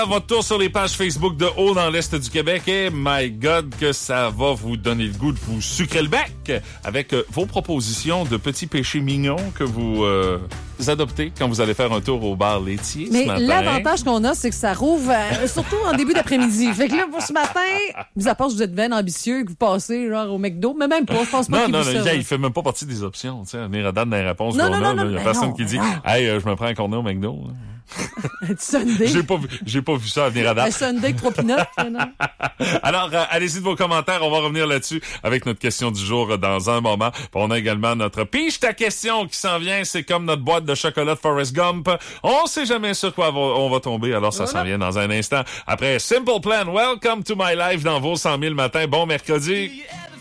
Votre tour sur les pages Facebook de Haut dans l'Est du Québec et my God que ça va vous donner le goût de vous sucrer le bec avec vos propositions de petits péchés mignons que vous adoptez quand vous allez faire un tour au bar laitier ce matin. Mais l'avantage qu'on a, c'est que ça rouvre surtout en début d'après-midi. Fait que là, pour ce matin, vous à part que vous êtes bien ambitieux et que vous passez genre au McDo, mais même pas, je pense pas qu'il vous ça. Il fait même pas partie des options. Tu sais, venir à date dans les réponses non, qu'on non, a. non, Il y a personne qui dit « Hey, je me prends un cornet au McDo. » Sunday. J'ai pas vu ça venir à date. Un Sunday avec 3 peanuts. Alors, allez-y de vos commentaires. On va revenir là-dessus avec notre question du jour dans un moment. Puis on a également notre Pige ta question qui s'en vient. C'est comme notre boîte de chocolat de Forrest Gump. On sait jamais sur quoi on va tomber. Alors, ça s'en vient dans un instant. Après Simple Plan, Welcome to my life dans vos 100 000 matins. Bon mercredi.